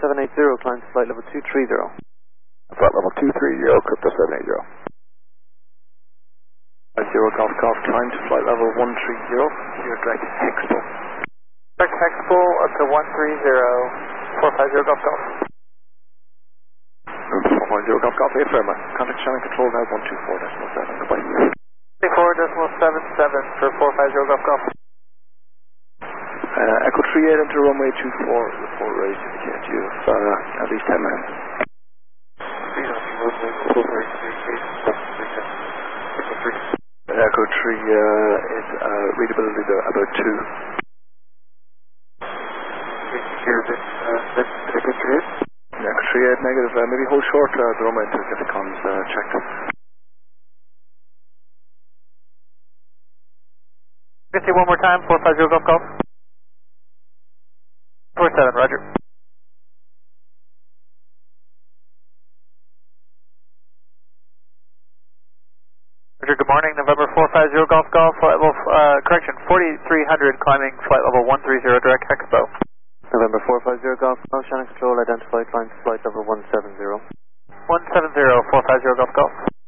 780, climb to flight level 230. Flight level 230, crypto 780. 50 Golf Golf, climb to flight level 130, clear direct Hexpo. Direct Hexpo up to 130, 450 Golf Golf. 450 Golf Golf, affirm. Contact channel control now 124.7, goodbye. 24.77 for 450 Golf Golf. Echo 38 into runway 24, report ready to indicate you have at least 10 minutes. Echo 3 is readability about 2. Echo 38 negative, maybe hold short the runway until get the comms checked. 50 one more time, 450 Golf Golf. 47, roger. Roger, good morning, November 450 Golf Golf, flight level, correction, 4300, climbing flight level 130, direct Hexpo. November 450 Golf Golf, channel control, identify climb to flight level 170. 170, 450 Golf Golf.